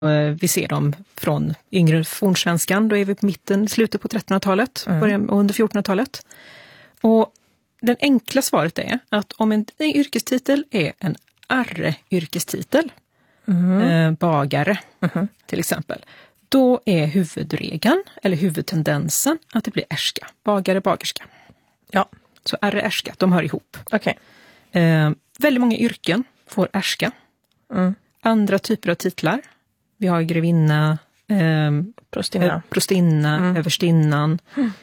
Vi ser dem från yngre fornsvenskan, då är vi på slutet på 1300-talet och under 1400-talet. Och det enkla svaret är att om en yrkestitel är en arre-yrkestitel, bagare till exempel, då är huvudregeln eller huvudtendensen att det blir ärska. Bagare, bagerska. Ja. Så arre, ärska, de hör ihop. Okej. Väldigt många yrken får ärska. Andra typer av titlar. Vi har grevinna, prostinna, överstinnan.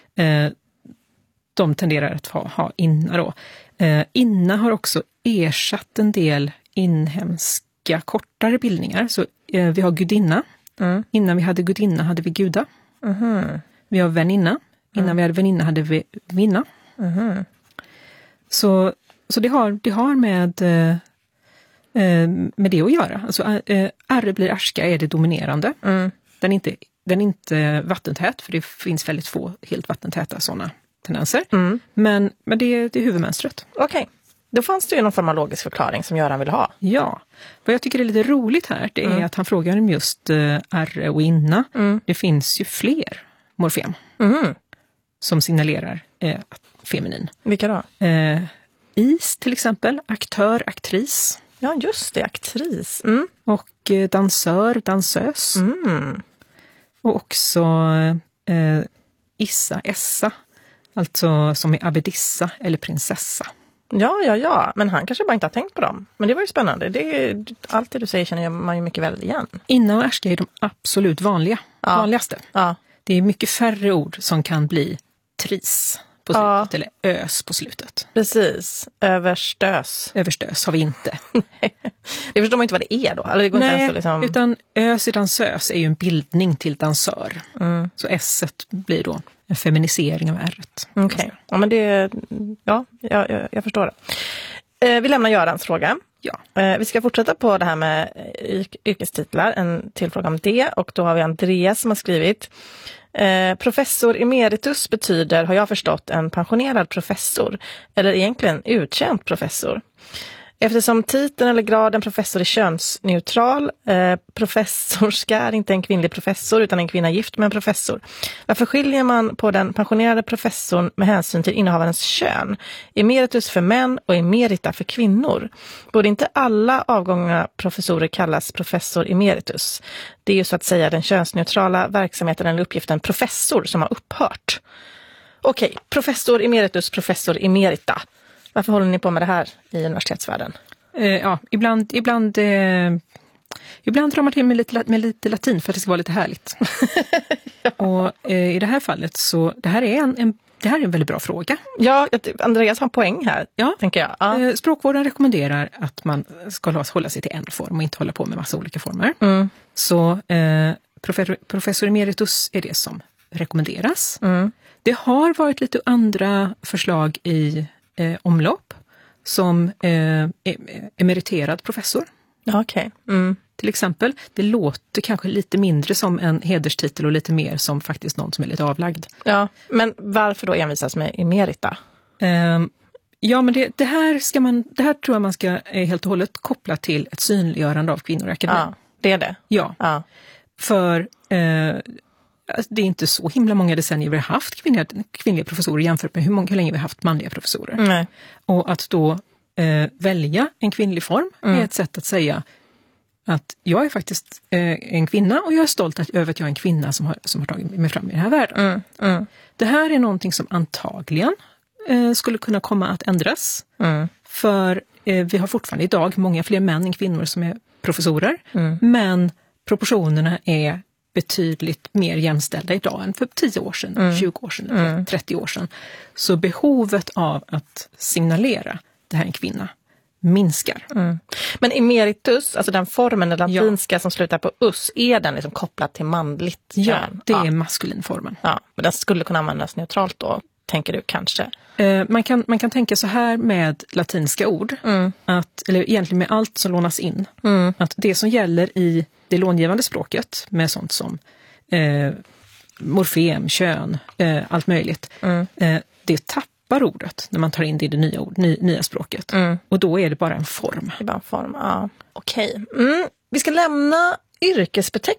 De tenderar att ha inna då. Inna har också ersatt en del inhemska kortare bildningar. Så vi har gudinna. Innan vi hade gudinna hade vi guda. Vi har väninna. Innan vi hade väninna hade vi vinna. Så det har med det att göra. Alltså arre blir ärska är det dominerande. Den är inte vattentät, för det finns väldigt få helt vattentäta sådana tendenser. Men det är huvudmönstret. Okej. Då fanns det ju någon form av logisk förklaring som Göran vill ha. Ja. Vad jag tycker är lite roligt här, det är att han frågar om just arre och inna. Det finns ju fler morfem som signalerar feminin. Vilka då? Is till exempel, aktör, aktris. Ja, just det, aktris. Och dansör, dansös. Och också issa, essa. Alltså som är abbedissa eller prinsessa. Ja. Men han kanske bara inte har tänkt på dem. Men det var ju spännande. Allt det du säger känner man ju mycket väl igen. Inna och ärska är de absolut vanligaste. Ja. Det är mycket färre ord som kan bli tris på slutet eller ös på slutet. Precis. Överstös. Överstös har vi inte. Det förstår man inte vad det är då. Eller det går inte ens liksom... utan ös i dansös är ju en bildning till dansör. Så s-et blir då en feminisering av r-et. Okej. Ja, men det... Ja, jag förstår det. Vi lämnar Görans fråga. Ja. Vi ska fortsätta på det här med yrkestitlar. En till fråga om det. Och då har vi Andreas som har skrivit... Professor emeritus betyder, har jag förstått, en pensionerad professor. Eller egentligen uttjänt professor. Eftersom titeln eller graden professor är könsneutral, professorska är inte en kvinnlig professor utan en kvinna gift med en professor. Varför skiljer man på den pensionerade professorn med hänsyn till innehavarens kön? Emeritus för män och emerita för kvinnor. Borde inte alla avgångna professorer kallas professor emeritus? Det är ju så att säga den könsneutrala verksamheten eller uppgiften professor som har upphört. Okej, professor emeritus, professor emerita. Varför håller ni på med det här i universitetsvärlden? Ibland drar man till med lite latin för att det ska vara lite härligt. Och i det här fallet så, det här är en väldigt bra fråga. Ja, Andreas har en poäng här, tänker jag. Ja. Språkvården rekommenderar att man ska hålla sig till en form och inte hålla på med massa olika former. Så professor emeritus är det som rekommenderas. Det har varit lite andra förslag i omlopp som emeriterad professor. Okej. Till exempel, det låter kanske lite mindre som en hederstitel och lite mer som faktiskt någon som är lite avlagd. Ja, men varför då envisas med emerita? Ja, men det här tror jag man ska helt och hållet koppla till ett synliggörande av kvinnor i akademin. Ja, det är det? Ja. För det är inte så himla många decennier vi har haft kvinnliga professorer jämfört med hur länge vi har haft manliga professorer. Nej. Och att då välja en kvinnlig form är ett sätt att säga att jag är faktiskt en kvinna och jag är stolt över att jag är en kvinna som har tagit mig fram i den här världen. Det här är någonting som antagligen skulle kunna komma att ändras. För vi har fortfarande idag många fler män än kvinnor som är professorer. Men proportionerna är betydligt mer jämställda idag än för 10 år sedan, 20 år sedan, 30 år sedan. Så behovet av att signalera det här är en kvinna minskar. Men emeritus, alltså den formen, den latinska som slutar på us, är den liksom kopplad till manligt kön? Ja, det är maskulinformen. Ja, men den skulle kunna användas neutralt då, tänker du kanske? Man kan tänka så här med latinska ord, eller egentligen med allt som lånas in, att det som gäller i det långivande språket med sånt som morfem, kön, allt möjligt, det tappar ordet när man tar in det i det nya språket. Och då är det bara en form. Det är bara en form, ja. Okej. Vi ska lämna yrkesbeteckning